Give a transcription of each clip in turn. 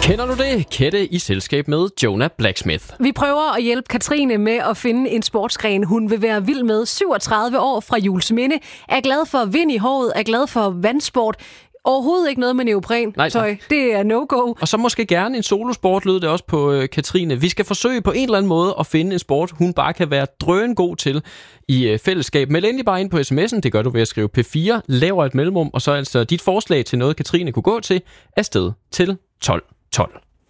Kender du det? Kette i selskab med Jonah Blacksmith. Vi prøver at hjælpe Katrine med at finde en sportsgren, hun vil være vild med. 37 år fra Juelsminde. Er glad for vind i håret, er glad for vandsport. Overhovedet ikke noget med neopren-tøj. Det er no-go. Og så måske gerne en solosport, lød det også på Katrine. Vi skal forsøge på en eller anden måde at finde en sport, hun bare kan være drøngod til i fællesskab. Meld endelig bare ind på sms'en. Det gør du ved at skrive P4, laver et mellemrum, og så altså dit forslag til noget, Katrine kunne gå til, afsted til 1212.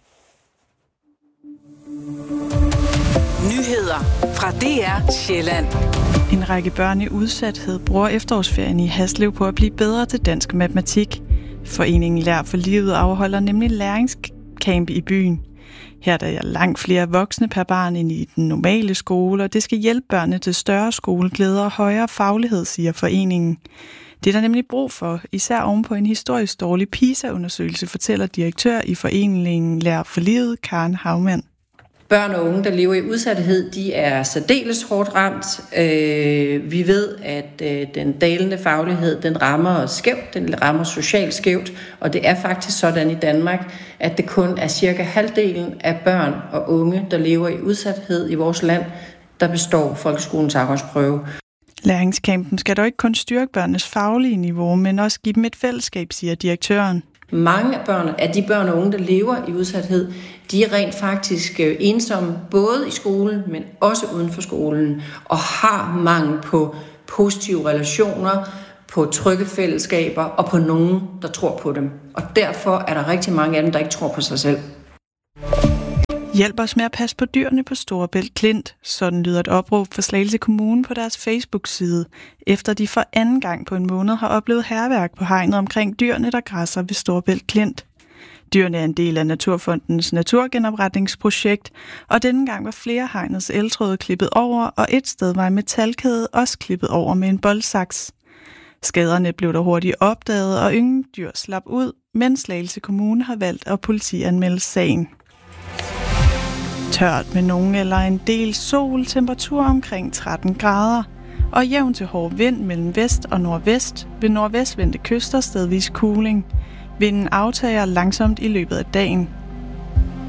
Nyheder fra DR Sjælland. En række børn i udsathed bruger efterårsferien i Haslev på at blive bedre til dansk matematik. Foreningen Lær for Livet afholder nemlig læringscamp i byen. Her er der langt flere voksne per barn end i den normale skole, og det skal hjælpe børnene til større skoleglæde og højere faglighed, siger foreningen. Det er der nemlig brug for, især ovenpå en historisk dårlig PISA-undersøgelse, fortæller direktør i foreningen Lær for Livet, Karen Haumann. Børn og unge, der lever i udsathed, de er særdeles hårdt ramt. Vi ved, at den dalende faglighed, den rammer skævt, den rammer socialt skævt, og det er faktisk sådan i Danmark, at det kun er cirka halvdelen af børn og unge, der lever i udsathed i vores land, der består folkeskolens afgangsprøve. Læringscampen skal dog ikke kun styrke børnenes faglige niveau, men også give dem et fællesskab, siger direktøren. Mange af de børn og unge, der lever i udsathed, de er rent faktisk ensomme, både i skolen, men også uden for skolen, og har mangel på positive relationer, på trygge fællesskaber og på nogen, der tror på dem. Og derfor er der rigtig mange af dem, der ikke tror på sig selv. Hjælp os med at passe på dyrene på Storebælt Klint. Sådan lyder et opråb for Slagelse Kommune på deres Facebook-side, efter de for anden gang på en måned har oplevet hærværk på hegnet omkring dyrene, der græsser ved Storebælt Klint. Dyrene er en del af Naturfondens naturgenopretningsprojekt, og denne gang var flere hegnets eltråde klippet over, og et sted var en metalkæde også klippet over med en boldsaks. Skaderne blev der hurtigt opdaget, og ingen dyr slap ud, men Slagelse Kommune har valgt at politianmelde sagen. Tørt med nogen eller en del sol, temperatur omkring 13 grader, og jævn til hård vind mellem vest og nordvest, ved nordvestvendte kyster stedvis kuling. Vinden aftager langsomt i løbet af dagen.